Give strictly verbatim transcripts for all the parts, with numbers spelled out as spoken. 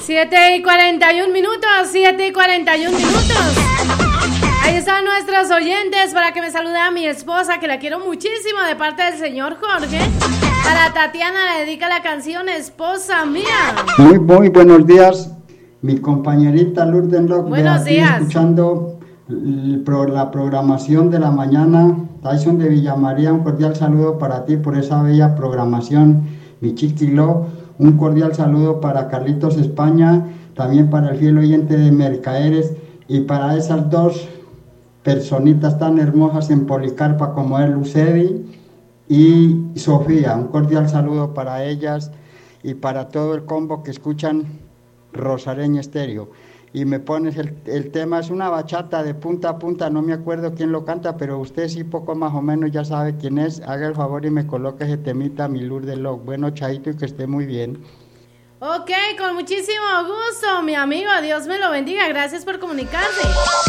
siete y cuarenta y un minutos, siete y cuarenta y un minutos. Ahí están nuestros oyentes para que me salude a mi esposa, que la quiero muchísimo, de parte del señor Jorge. Para Tatiana le dedica la canción Esposa Mía. Muy, muy buenos días, mi compañerita Lourdes Locke. Buenos días. Escuchando la programación de la mañana. Tyson de Villa María, un cordial saludo para ti por esa bella programación, mi chiquilo. Un cordial saludo para Carlitos España, también para el fiel oyente de Mercaderes y para esas dos personitas tan hermosas en Policarpa como es Lucedi y Sofía. Un cordial saludo para ellas y para todo el combo que escuchan Rosareño Estéreo. Y me pones el, el tema, es una bachata de punta a punta, no me acuerdo quién lo canta, pero usted sí poco más o menos ya sabe quién es. Haga el favor y me coloque ese temita, mi Lourdes Locke. Bueno, chaito y que esté muy bien. Ok, con muchísimo gusto, mi amigo, Dios me lo bendiga, gracias por comunicarse.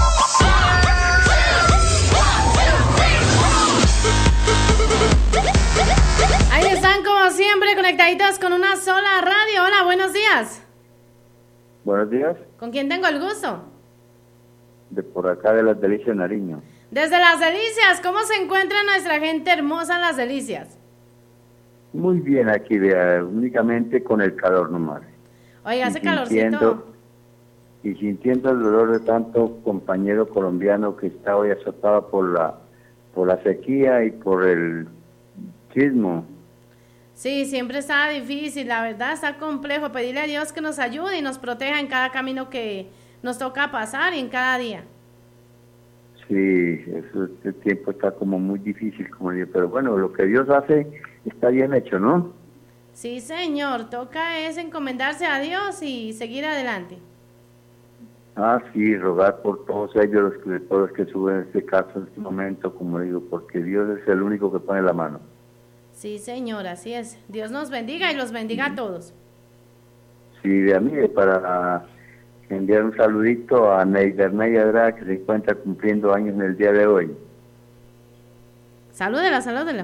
Ahí están como siempre conectaditos con una sola radio. Hola, buenos días. Buenos días. ¿Con quién tengo el gusto? De por acá de Las Delicias, Nariño. Desde Las Delicias, ¿cómo se encuentra nuestra gente hermosa en Las Delicias? Muy bien aquí, vea, únicamente con el calor nomás. Oiga, hace y sintiendo, calorcito. Y sintiendo el dolor de tanto compañero colombiano que está hoy azotado por la, por la sequía y por el sismo. Sí, siempre está difícil, la verdad está complejo. Pedirle a Dios que nos ayude y nos proteja en cada camino que nos toca pasar y en cada día. Sí, eso, este tiempo está como muy difícil, como digo, pero bueno, lo que Dios hace está bien hecho, ¿no? Sí, señor, toca es encomendarse a Dios y seguir adelante. Ah, sí, rogar por todos ellos, los que, todos los que suben este caso en este momento, como digo, porque Dios es el único que pone la mano. Sí, señor, así es. Dios nos bendiga y los bendiga a todos. Sí, de a mí, para enviar un saludito a Neiderney Adrada, que se encuentra cumpliendo años en el día de hoy. Salúdela, salúdela.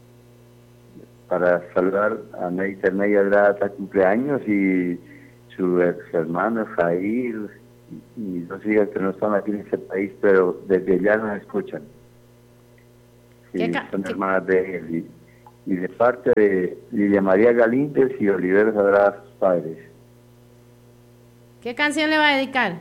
Para saludar a Neiderney Adrada, está cumpleaños, y su ex hermano Jair, y, y dos hijas que no están aquí en este país, pero desde allá nos escuchan. Sí, son ¿Qué? hermanas de él. Y, y de parte de Lilia María Galíndez y Oliveros Adrada, sus padres. ¿Qué canción le va a dedicar?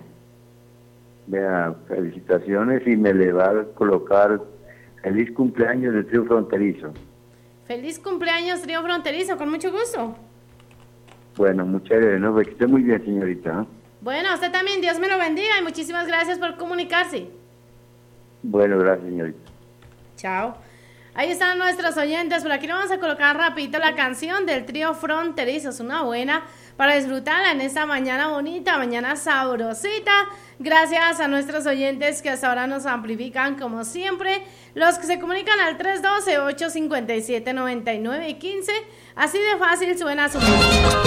Vea, felicitaciones, y me le va a colocar feliz cumpleaños del Trío Fronterizo. Feliz cumpleaños, Trío Fronterizo, con mucho gusto. Bueno, muchas gracias, ¿no? Que esté muy bien, señorita, ¿eh? Bueno, a usted también, Dios me lo bendiga y muchísimas gracias por comunicarse. Bueno, gracias, señorita. Chao. Ahí están nuestros oyentes, por aquí le vamos a colocar rapidito la canción del Trío Fronterizo, es una buena para disfrutarla en esta mañana bonita, mañana sabrosita. Gracias a nuestros oyentes que hasta ahora nos amplifican como siempre, los que se comunican al tres uno dos, ocho cinco siete, nueve nueve uno cinco, así de fácil suena su música.